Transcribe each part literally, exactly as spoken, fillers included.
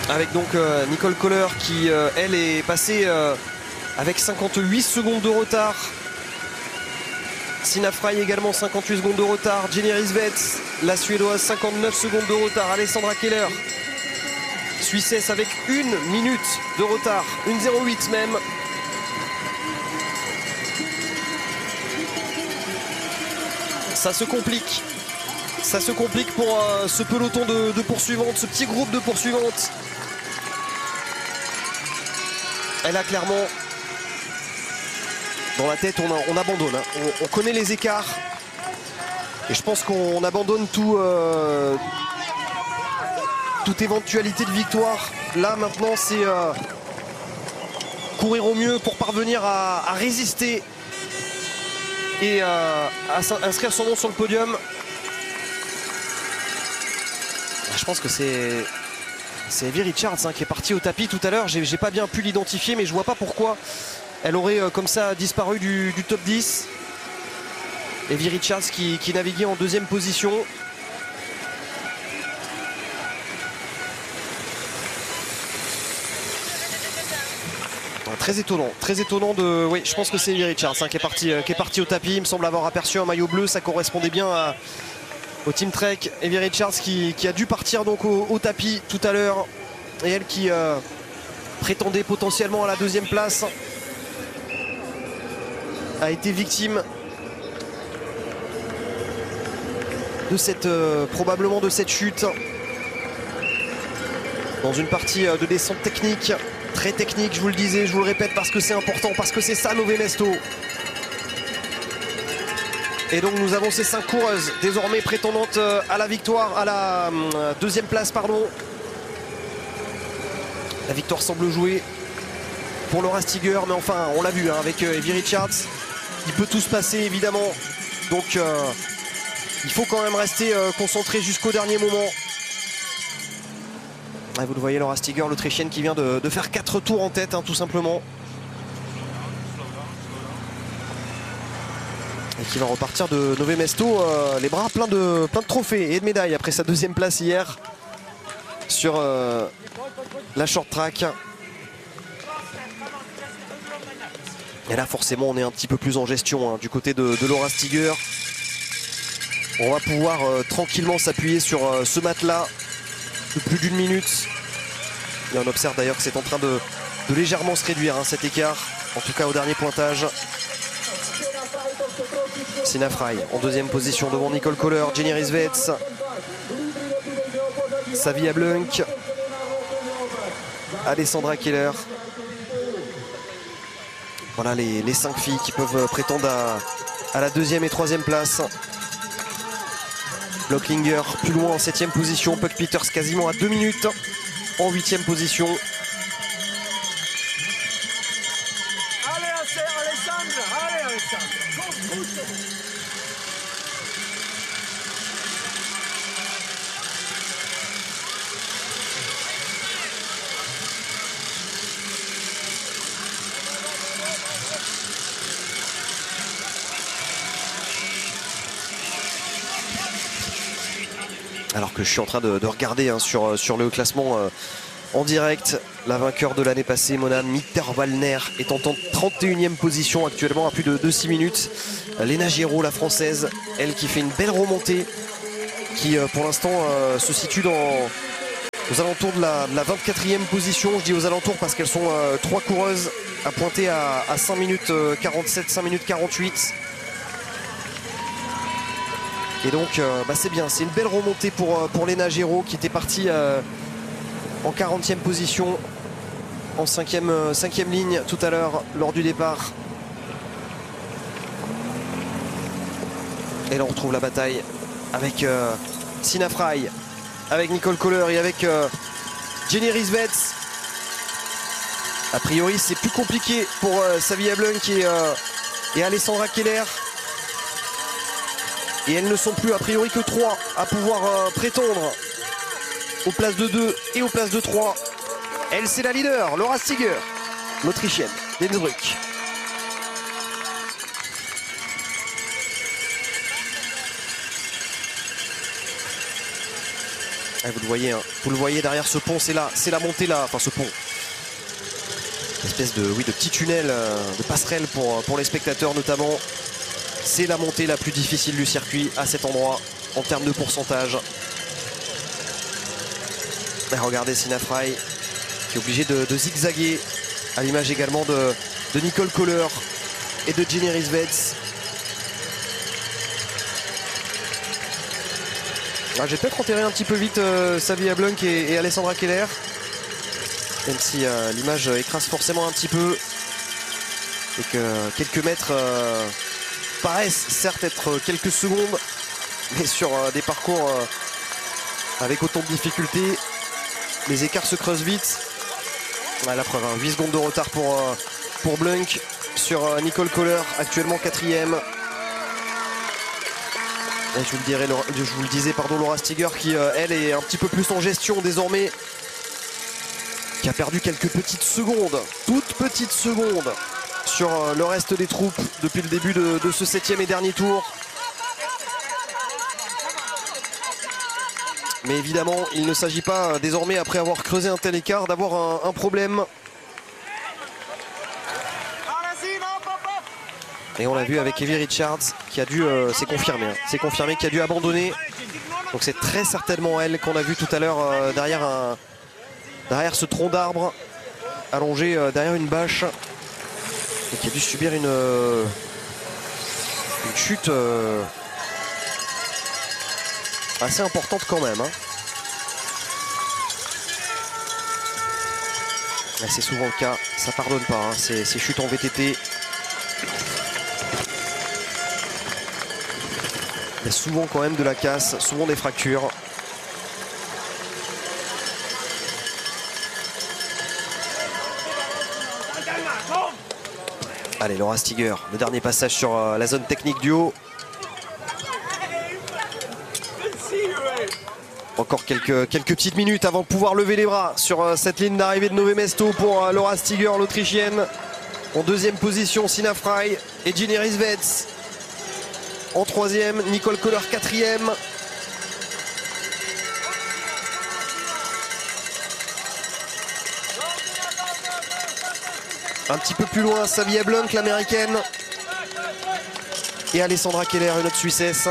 avec donc euh, Nicole Kohler qui euh, elle est passée euh, avec cinquante-huit secondes de retard. Sina Frey également cinquante-huit secondes de retard. Jenny Rissveds, la suédoise, cinquante-neuf secondes de retard. Alessandra Keller, Suissesse, avec une minute de retard, une zéro huit même. Ça se complique. Ça se complique pour euh, ce peloton de, de poursuivantes, ce petit groupe de poursuivantes. Elle a clairement dans la tête, on, a, on abandonne. Hein. On, on connaît les écarts. Et je pense qu'on abandonne tout, euh, toute éventualité de victoire. Là maintenant c'est euh, courir au mieux pour parvenir à, à résister et euh, à inscrire son nom sur le podium. Je pense que c'est c'est Evie Richards hein, qui est partie au tapis tout à l'heure. J'ai pas bien pu l'identifier, mais je vois pas pourquoi elle aurait euh, comme ça disparu du, du top dix. Evie Richards qui, qui naviguait en deuxième position. Très étonnant, très étonnant de. Oui, je pense que c'est Evie Richards hein, qui est parti, euh, qui est parti au tapis. Il me semble avoir aperçu un maillot bleu, ça correspondait bien à, au Team Trek. Evie Richards qui, qui a dû partir donc au, au tapis tout à l'heure, et elle qui euh, prétendait potentiellement à la deuxième place a été victime de cette euh, probablement de cette chute dans une partie euh, de descente technique. Très technique, je vous le disais, je vous le répète parce que c'est important, parce que c'est ça Nové Mesto. Et donc nous avons ces cinq coureuses désormais prétendantes à la victoire, à la euh, deuxième place pardon. La victoire semble jouer pour Laura Stiger, mais enfin on l'a vu hein, avec euh, Evie Richards. Il peut tout se passer évidemment, donc euh, il faut quand même rester euh, concentré jusqu'au dernier moment. Ah, vous le voyez, Laura Stiger, l'Autrichienne qui vient de, de faire quatre tours en tête, hein, tout simplement. Et qui va repartir de Nové Mesto, euh, les bras pleins de, plein de trophées et de médailles après sa deuxième place hier sur euh, la short track. Et là, forcément, on est un petit peu plus en gestion hein, du côté de, de Laura Stiger. On va pouvoir euh, tranquillement s'appuyer sur euh, ce matelas de plus d'une minute. Et on observe d'ailleurs que c'est en train de, de légèrement se réduire hein, cet écart, en tout cas au dernier pointage. Sina Frey en deuxième position devant Nicole Kohler, Jenny Rissveds, Savia Blunk, Alessandra Keller. Voilà les, les cinq filles qui peuvent prétendre à, à la deuxième et troisième place. Locklinger plus loin en septième position, Puck Peters quasiment à deux minutes en huitième position. Allez Alessandra, allez Alessandra. Alors que je suis en train de, de regarder hein, sur, sur le classement euh, en direct, la vainqueur de l'année passée, Mona Mitterwallner, est en trente et unième position actuellement à plus de, de six minutes. Léna Giraud, la française, elle qui fait une belle remontée, qui euh, pour l'instant euh, se situe dans, aux alentours de la, de la vingt-quatrième position. Je dis aux alentours parce qu'elles sont euh, trois coureuses à pointer à, à cinq minutes quarante-sept, cinq minutes quarante-huit. Et donc euh, bah c'est bien, c'est une belle remontée pour, pour Léna Giraud qui était partie euh, en quarantième position, en cinquième, euh, cinquième ligne tout à l'heure lors du départ. Et là on retrouve la bataille avec euh, Sina Frey, avec Nicole Kohler et avec euh, Jenny Rissveds. A priori c'est plus compliqué pour euh, Savia Blunk et, euh, et Alessandra Keller. Et elles ne sont plus a priori que trois à pouvoir euh, prétendre aux places de deux et aux places de trois. Elle, c'est la leader, Laura Stiger, l'Autrichienne d'Innsbruck. Ah, vous le voyez, hein, vous le voyez derrière ce pont, c'est là, c'est la montée là, enfin ce pont. Une espèce de, oui, de petit tunnel, euh, de passerelle pour, pour les spectateurs notamment. C'est la montée la plus difficile du circuit à cet endroit en termes de pourcentage. Et regardez Sina Frey qui est obligée de, de zigzaguer, à l'image également de, de Nicole Kohler et de Jenny Rissveds. Ah, j'ai peut-être enterré un petit peu vite euh, Savia Blunk et, et Alessandra Keller, même si euh, l'image écrase forcément un petit peu et que quelques mètres euh, paraissent certes être quelques secondes, mais sur euh, des parcours euh, avec autant de difficultés, les écarts se creusent vite. Ah, la preuve, hein, huit secondes de retard pour, euh, pour Blunk sur euh, Nicole Kohler, actuellement quatrième. Et je vous le dirai, je vous le disais, pardon, Laura Stiger qui euh, elle est un petit peu plus en gestion désormais, qui a perdu quelques petites secondes, toutes petites secondes sur euh, le reste des troupes depuis le début de, de ce septième et dernier tour. Mais évidemment, il ne s'agit pas euh, désormais, après avoir creusé un tel écart, d'avoir un, un problème. Et on l'a vu avec Evie Richards qui a dû, euh, c'est confirmé, hein, c'est confirmé qui a dû abandonner. Donc c'est très certainement elle qu'on a vu tout à l'heure euh, derrière, un, derrière ce tronc d'arbre, allongé euh, derrière une bâche, et qui a dû subir une, euh, une chute euh, assez importante quand même. Hein. C'est souvent le cas, ça pardonne pas, hein, ces, ces chutes en V T T. Il y a souvent quand même de la casse, souvent des fractures. Allez, Laura Stiger, le dernier passage sur euh, la zone technique du haut. Encore quelques, quelques petites minutes avant de pouvoir lever les bras sur euh, cette ligne d'arrivée de Nové Mesto pour euh, Laura Stiger, l'Autrichienne. En deuxième position, Sina Frey et Jenny Rissveds. En troisième, Nicole Kohler quatrième. Un petit peu plus loin, Savia Blunk, l'américaine. Et Alessandra Keller, une autre Suissesse.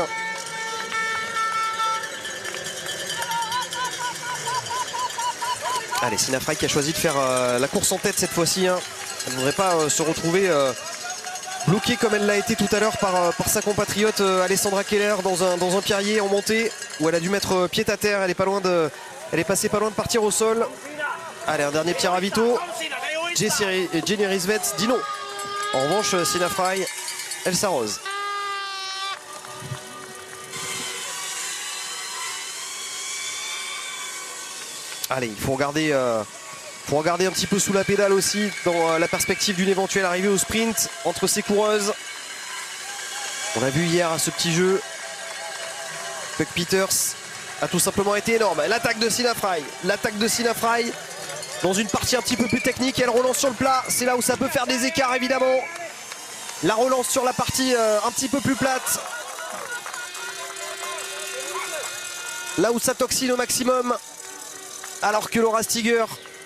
Allez, Sina Frey qui a choisi de faire euh, la course en tête cette fois-ci. Hein. Elle ne voudrait pas euh, se retrouver euh, bloquée comme elle l'a été tout à l'heure par, euh, par sa compatriote euh, Alessandra Keller dans un, dans un pierrier en montée où elle a dû mettre euh, pied à terre. Elle est, pas loin de, elle est passée pas loin de partir au sol. Allez, un dernier petit ravito. Jenny Rissveds dit non. En revanche, Sina Frey, elle s'arrose. Allez, il faut regarder, euh, faut regarder un petit peu sous la pédale aussi dans euh, la perspective d'une éventuelle arrivée au sprint entre ces coureuses. On l'a vu hier à ce petit jeu. Puck Peters a tout simplement été énorme. L'attaque de Sina Frey, l'attaque de Sina Frey dans une partie un petit peu plus technique. Elle relance sur le plat. C'est là où ça peut faire des écarts évidemment. La relance sur la partie euh, un petit peu plus plate. Là où ça toxine au maximum. Alors que Laura Stiger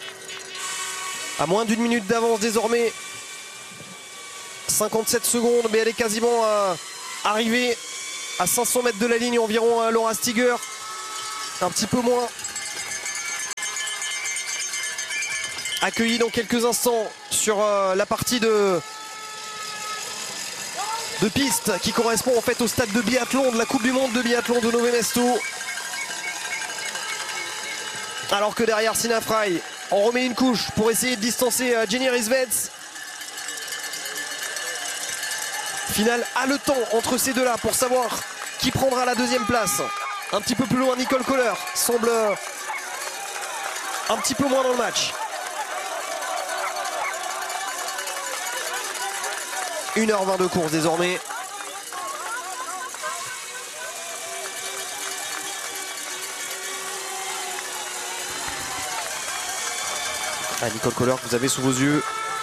a moins d'une minute d'avance désormais. cinquante-sept secondes, mais elle est quasiment euh, arrivée à cinq cents mètres de la ligne environ, euh, Laura Stiger. Un petit peu moins. Accueillie dans quelques instants sur euh, la partie de, de piste qui correspond en fait au stade de biathlon de la Coupe du Monde de biathlon de Nové Mesto. Alors que derrière Sina Frey, on remet une couche pour essayer de distancer euh, Jenny Rissveds. Finale haletant entre ces deux-là pour savoir qui prendra la deuxième place. Un petit peu plus loin, Nicole Kohler semble euh, un petit peu moins dans le match. une heure vingt de course désormais. Ah, Nicole Kohler que vous avez sous vos yeux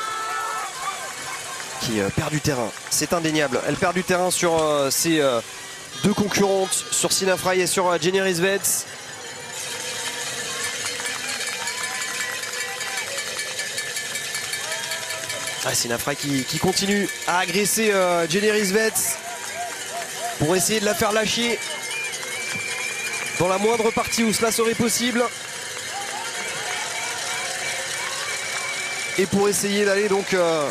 qui euh, perd du terrain, c'est indéniable. Elle perd du terrain sur euh, ses euh, deux concurrentes, sur Sina Frey et sur euh, Jenny Rissveds. Ah, Sina Frey qui, qui continue à agresser euh, Jenny Rissveds pour essayer de la faire lâcher dans la moindre partie où cela serait possible. Et pour essayer d'aller donc euh,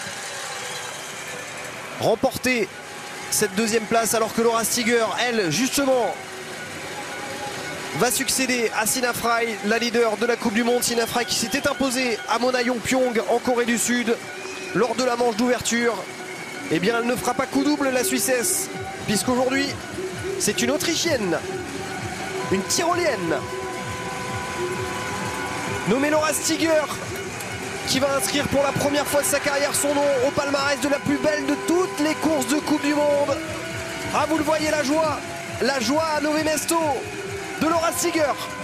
remporter cette deuxième place, alors que Laura Steiger, elle, justement, va succéder à Sina Frey, la leader de la Coupe du Monde. Sina Frey qui s'était imposée à Mona Yongpyong en Corée du Sud lors de la manche d'ouverture. Eh bien, elle ne fera pas coup double, la Suissesse, puisqu'aujourd'hui, c'est une Autrichienne, une Tyrolienne, nommée Laura Steiger, qui va inscrire pour la première fois de sa carrière son nom au palmarès de la plus belle de toutes les courses de Coupe du Monde. Ah, vous le voyez, la joie, la joie à Nové Mesto de Laura Steiger.